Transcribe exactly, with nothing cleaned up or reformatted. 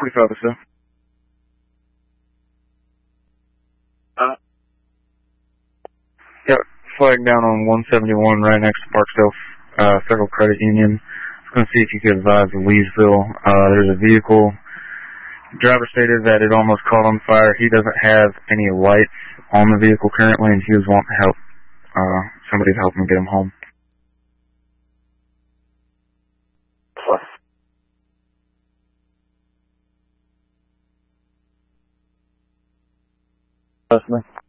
forty-five or so. Uh, got flag down on one seventy-one right next to Parksdale uh, Federal Credit Union. I was going to see if you could advise Leesville. Uh, there's a vehicle. The driver stated that it almost caught on fire. He doesn't have any lights on the vehicle currently, and he was wanting help. Uh, somebody to help him get him home. Plus.